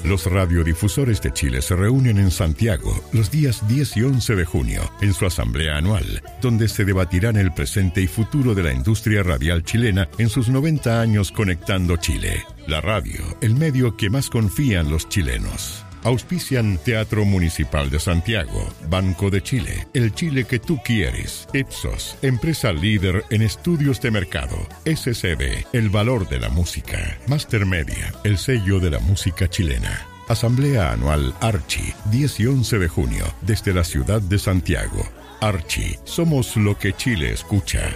Los radiodifusores de Chile se reúnen en Santiago los días 10 y 11 de junio en su asamblea anual, donde se debatirán el presente y futuro de la industria radial chilena en sus 90 años conectando Chile. La radio, el medio que más confían los chilenos. Auspician Teatro Municipal de Santiago, Banco de Chile, el Chile que tú quieres, Ipsos, empresa líder en estudios de mercado, SCB, el valor de la música, Master Media, el sello de la música chilena. Asamblea Anual Archi, 10 y 11 de junio, desde la ciudad de Santiago. Archi, somos lo que Chile escucha.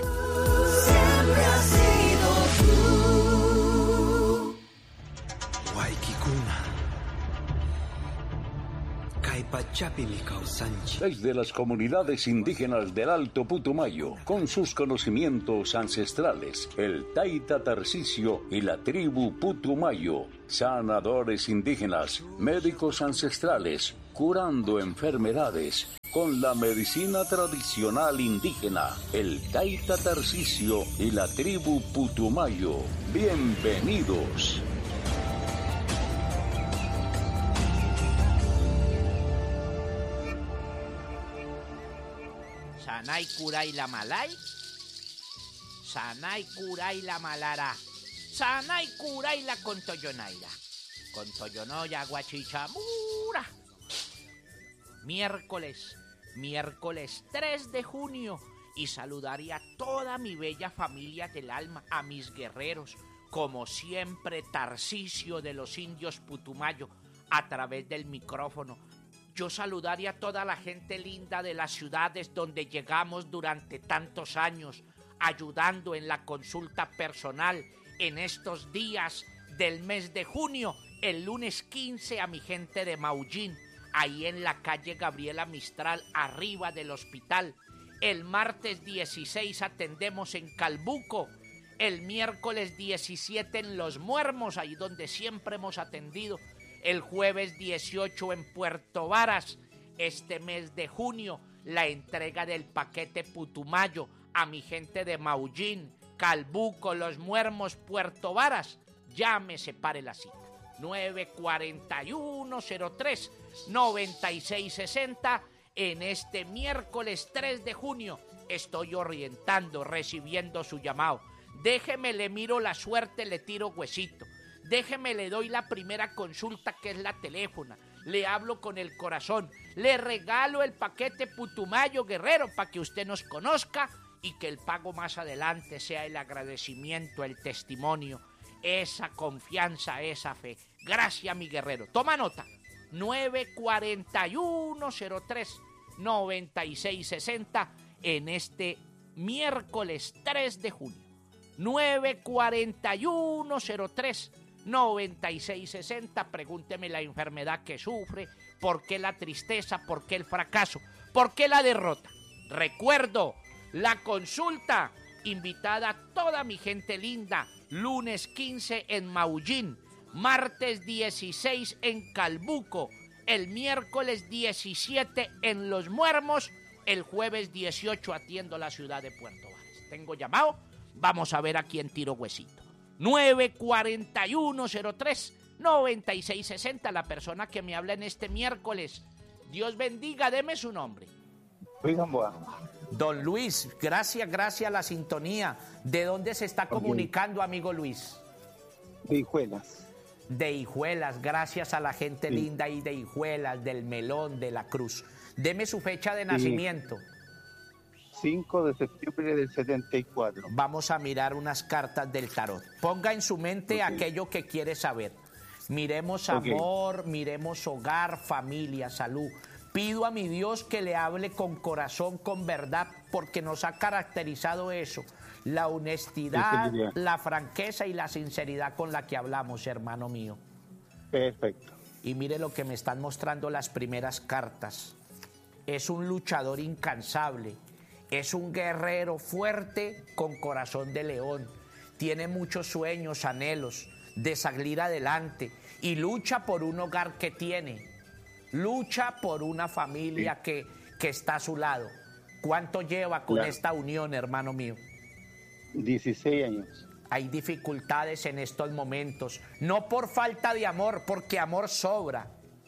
Desde las comunidades indígenas del Alto Putumayo, con sus conocimientos ancestrales, el Taita Tarcisio y la tribu Putumayo, sanadores indígenas, médicos ancestrales, curando enfermedades con la medicina tradicional indígena, el Taita Tarcisio y la tribu Putumayo. Bienvenidos. Sanay kuray la malay, sanay kuray la malara, sanay kuray la contoyonaira, contoyonoya guachichamura. Miércoles 3 de junio, y saludaría a toda mi bella familia del alma, a mis guerreros, como siempre Tarcisio de los indios Putumayo, a través del micrófono. Yo saludaría a toda la gente linda de las ciudades donde llegamos durante tantos años, ayudando en la consulta personal en estos días del mes de junio, el lunes 15 a mi gente de Maullín, ahí en la calle Gabriela Mistral, arriba del hospital. El martes 16 atendemos en Calbuco, el miércoles 17 en Los Muermos, ahí donde siempre hemos atendido. El jueves 18 en Puerto Varas. Este mes de junio, la entrega del paquete Putumayo a mi gente de Maullín, Calbuco, Los Muermos, Puerto Varas. Ya me separe la cita. 941-03-9660. En este miércoles 3 de junio estoy orientando, recibiendo su llamado. Déjeme, le miro la suerte, le tiro huesito. Déjeme, le doy la primera consulta, que es la teléfona. Le hablo con el corazón. Le regalo el paquete Putumayo, guerrero, para que usted nos conozca y que el pago más adelante sea el agradecimiento, el testimonio, esa confianza, esa fe. Gracias, mi guerrero. Toma nota. 941-03-9660 en este miércoles 3 de junio. 941-03-9660. Pregúnteme la enfermedad que sufre, por qué la tristeza, por qué el fracaso, por qué la derrota. Recuerdo la consulta, invitada a toda mi gente linda, lunes 15 en Maullín, martes 16 en Calbuco, el miércoles 17 en Los Muermos, el jueves 18 atiendo la ciudad de Puerto Varas. Tengo llamado, vamos a ver a quién tiro huesito. 941-03-9660, la persona que me habla en este miércoles. Dios bendiga, deme su nombre. Luis Gamboa. Don Luis, gracias a la sintonía. ¿De dónde se está comunicando, amigo Luis? De Hijuelas. De Hijuelas, gracias a la gente linda ahí de Hijuelas, del Melón, de la Cruz. Deme su fecha de nacimiento. 5 de septiembre del 74. Vamos a mirar unas cartas del tarot. Ponga en su mente aquello que quiere saber. Miremos amor, miremos hogar, familia, salud. Pido a mi Dios que le hable con corazón, con verdad, porque nos ha caracterizado eso. La honestidad, la franqueza y la sinceridad con la que hablamos, hermano mío. Perfecto. Y mire lo que me están mostrando las primeras cartas. Es un luchador incansable. Es un guerrero fuerte con corazón de león. Tiene muchos sueños, anhelos de salir adelante. Y lucha por un hogar que tiene. Lucha por una familia que está a su lado. ¿Cuánto lleva con esta unión, hermano mío? 16 años. hay dificultades en estos momentos, no por falta de amor, porque amor sobra.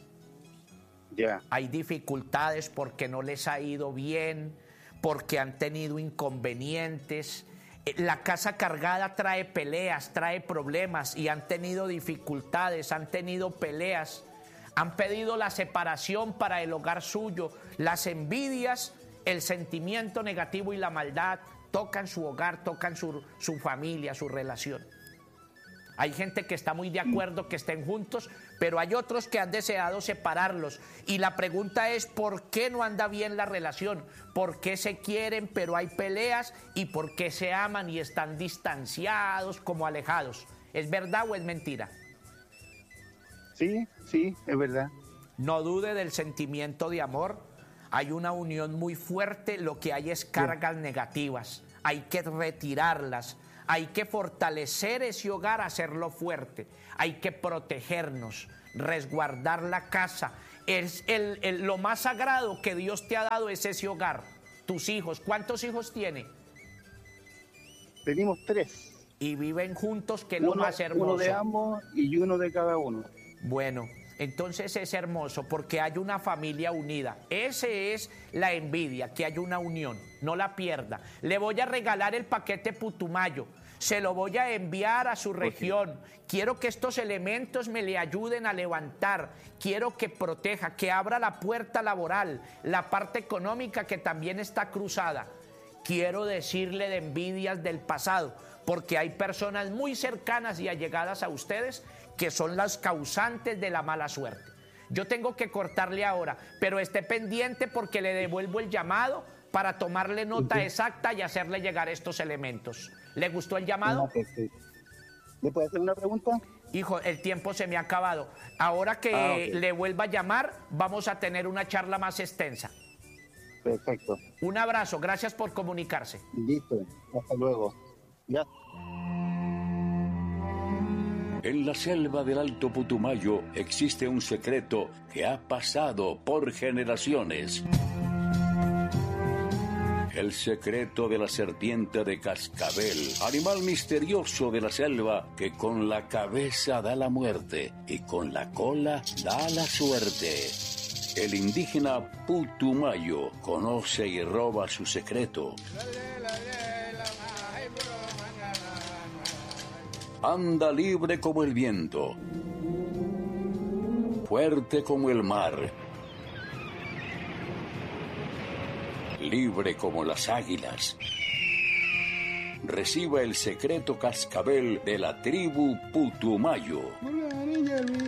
Ya. Hay dificultades porque no les ha ido bien, porque han tenido inconvenientes. La casa cargada trae peleas, trae problemas y han tenido dificultades, han tenido peleas, han pedido la separación para el hogar suyo. Las envidias, el sentimiento negativo y la maldad tocan su hogar, tocan su familia, su relación. Hay gente que está muy de acuerdo que estén juntos, pero hay otros que han deseado separarlos. Y la pregunta es, ¿por qué no anda bien la relación? ¿Por qué se quieren pero hay peleas? ¿Y por qué se aman y están distanciados, como alejados? ¿Es verdad o es mentira? Sí, es verdad. No dude del sentimiento de amor. Hay una unión muy fuerte, lo que hay es cargas negativas. Hay que retirarlas. Hay que fortalecer ese hogar, hacerlo fuerte. Hay que protegernos, resguardar la casa. Lo más sagrado que Dios te ha dado es ese hogar. Tus hijos, ¿cuántos hijos tiene? Tenemos 3. Y viven juntos, que es lo más hermoso. Uno de ambos y uno de cada uno. Bueno, entonces es hermoso porque hay una familia unida. Ese es la envidia, que hay una unión. No la pierda. Le voy a regalar el paquete Putumayo. Se lo voy a enviar a su región. Quiero que estos elementos me le ayuden a levantar. Quiero que proteja, que abra la puerta laboral, la parte económica que también está cruzada. Quiero decirle de envidias del pasado, porque hay personas muy cercanas y allegadas a ustedes que son las causantes de la mala suerte. Yo tengo que cortarle ahora, pero esté pendiente porque le devuelvo el llamado para tomarle nota exacta y hacerle llegar estos elementos. ¿Le gustó el llamado? ¿Le puedo hacer una pregunta? Hijo, el tiempo se me ha acabado. Ahora que le vuelva a llamar, vamos a tener una charla más extensa. Perfecto. Un abrazo, gracias por comunicarse. Listo, hasta luego. Ya. En la selva del Alto Putumayo existe un secreto que ha pasado por generaciones. El secreto de la serpiente de cascabel, animal misterioso de la selva que con la cabeza da la muerte y con la cola da la suerte. El indígena Putumayo conoce y roba su secreto. Anda libre como el viento, fuerte como el mar, libre como las águilas. Reciba el secreto cascabel de la tribu Putumayo.